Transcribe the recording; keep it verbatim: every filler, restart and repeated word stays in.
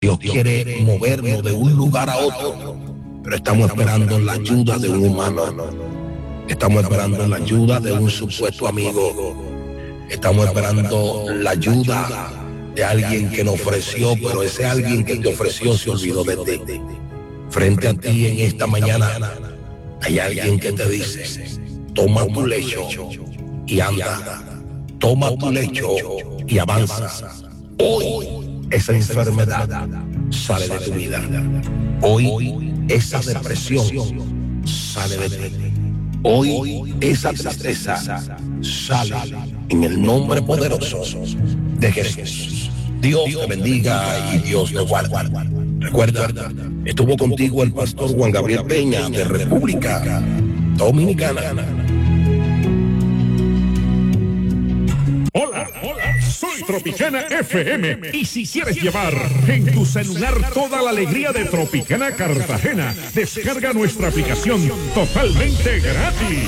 Dios quiere movernos de un lugar a otro, pero estamos esperando la ayuda de un humano. Estamos esperando la ayuda de un supuesto amigo. Estamos esperando la ayuda de alguien que nos ofreció, pero ese alguien que te ofreció se olvidó de ti. Frente a ti en esta mañana hay alguien que te dice: toma tu lecho y anda. Toma tu lecho y avanza. Hoy esa enfermedad sale de tu vida. Hoy esa depresión sale de ti. Hoy esa tristeza sale en el nombre poderoso de Jesús. Dios te bendiga y Dios te guarda. Recuerda, estuvo contigo el pastor Juan Gabriel Peña de República Dominicana. Hola, hola, soy Tropicana F M y si quieres llevar en tu celular toda la alegría de Tropicana Cartagena, descarga nuestra aplicación totalmente gratis.